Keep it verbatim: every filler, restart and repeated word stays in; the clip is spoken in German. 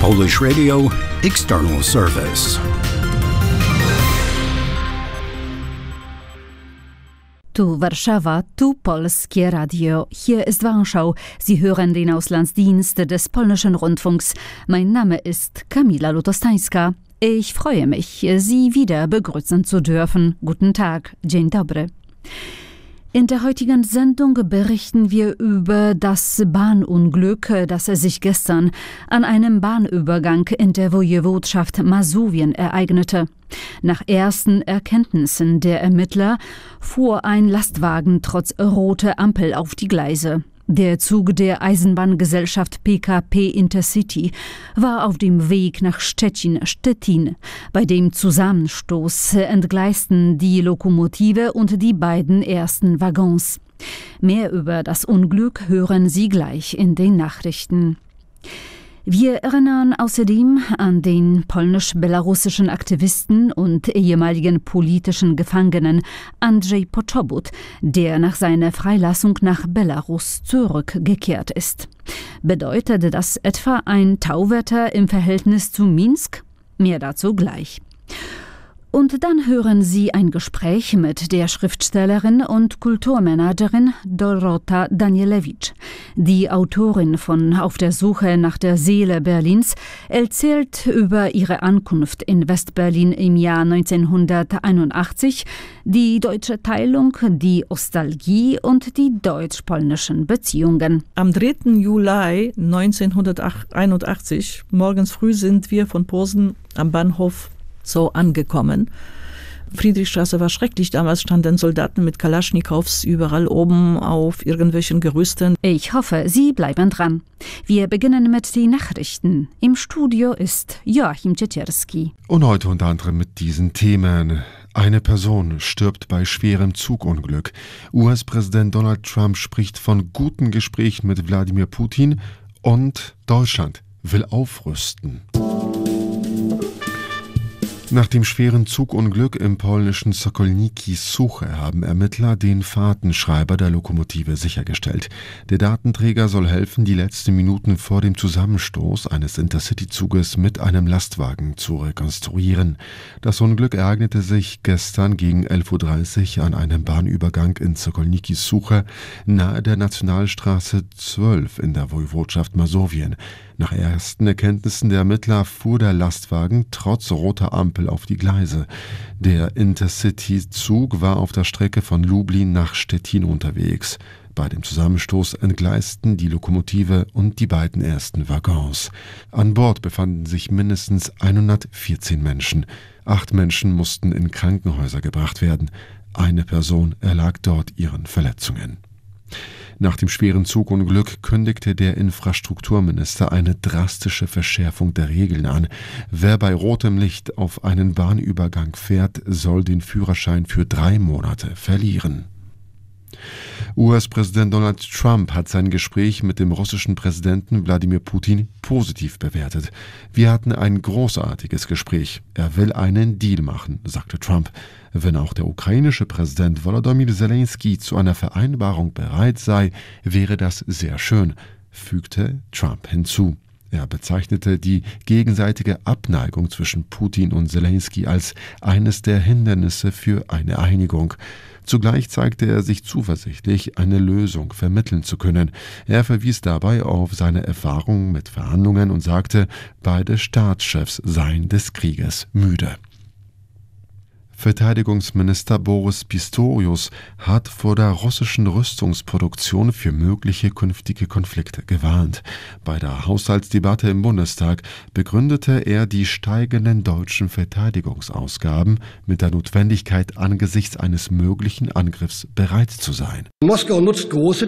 Polish Radio External Service. Tu Warszawa, tu Polskie Radio. Hier ist Warschau. Sie hören den Auslandsdienst des polnischen Rundfunks. Mein Name ist Kamila Lutostańska. Ich freue mich, Sie wieder begrüßen zu dürfen. Guten Tag, dzień dobry. In der heutigen Sendung berichten wir über das Bahnunglück, das sich gestern an einem Bahnübergang in der Wojewodschaft Masowien ereignete. Nach ersten Erkenntnissen der Ermittler fuhr ein Lastwagen trotz roter Ampel auf die Gleise. Der Zug der Eisenbahngesellschaft P K P Intercity war auf dem Weg nach Szczecin-Stettin. Bei dem Zusammenstoß entgleisten die Lokomotive und die beiden ersten Waggons. Mehr über das Unglück hören Sie gleich in den Nachrichten. Wir erinnern außerdem an den polnisch-belarussischen Aktivisten und ehemaligen politischen Gefangenen Andrzej Poczobut, der nach seiner Freilassung nach Belarus zurückgekehrt ist. Bedeutet das etwa ein Tauwetter im Verhältnis zu Minsk? Mehr dazu gleich. Und dann hören Sie ein Gespräch mit der Schriftstellerin und Kulturmanagerin Dorota Danielewicz. Die Autorin von Auf der Suche nach der Seele Berlins erzählt über ihre Ankunft in Westberlin im Jahr neunzehnhunderteinundachtzig, die deutsche Teilung, die Ostalgie und die deutsch-polnischen Beziehungen. Am dritten Juli neunzehnhunderteinundachtzig, morgens früh, sind wir von Posen am Bahnhof so angekommen. Friedrichstraße war schrecklich. Damals standen Soldaten mit Kalaschnikows überall oben auf irgendwelchen Gerüsten. Ich hoffe, Sie bleiben dran. Wir beginnen mit den Nachrichten. Im Studio ist Joachim Ciecierski. Und heute unter anderem mit diesen Themen. Eine Person stirbt bei schwerem Zugunglück. U S-Präsident Donald Trump spricht von guten Gesprächen mit Wladimir Putin und Deutschland will aufrüsten. Nach dem schweren Zugunglück im polnischen Sokolniki Suche haben Ermittler den Fahrtenschreiber der Lokomotive sichergestellt. Der Datenträger soll helfen, die letzten Minuten vor dem Zusammenstoß eines Intercity-Zuges mit einem Lastwagen zu rekonstruieren. Das Unglück ereignete sich gestern gegen elf Uhr dreißig an einem Bahnübergang in Sokolniki Suche nahe der Nationalstraße zwölf in der Wojewodschaft Masowien. Nach ersten Erkenntnissen der Ermittler fuhr der Lastwagen trotz roter Ampel auf die Gleise. Der Intercity-Zug war auf der Strecke von Lublin nach Stettin unterwegs. Bei dem Zusammenstoß entgleisten die Lokomotive und die beiden ersten Waggons. An Bord befanden sich mindestens hundertvierzehn Menschen. Acht Menschen mussten in Krankenhäuser gebracht werden. Eine Person erlag dort ihren Verletzungen. Nach dem schweren Zugunglück kündigte der Infrastrukturminister eine drastische Verschärfung der Regeln an. Wer bei rotem Licht auf einen Bahnübergang fährt, soll den Führerschein für drei Monate verlieren. U S-Präsident Donald Trump hat sein Gespräch mit dem russischen Präsidenten Wladimir Putin positiv bewertet. Wir hatten ein großartiges Gespräch. Er will einen Deal machen, sagte Trump. Wenn auch der ukrainische Präsident Volodymyr Zelensky zu einer Vereinbarung bereit sei, wäre das sehr schön, fügte Trump hinzu. Er bezeichnete die gegenseitige Abneigung zwischen Putin und Zelensky als eines der Hindernisse für eine Einigung. Zugleich zeigte er sich zuversichtlich, eine Lösung vermitteln zu können. Er verwies dabei auf seine Erfahrungen mit Verhandlungen und sagte, beide Staatschefs seien des Krieges müde. Verteidigungsminister Boris Pistorius hat vor der russischen Rüstungsproduktion für mögliche künftige Konflikte gewarnt. Bei der Haushaltsdebatte im Bundestag begründete er die steigenden deutschen Verteidigungsausgaben mit der Notwendigkeit, angesichts eines möglichen Angriffs bereit zu sein. Moskau nutzt große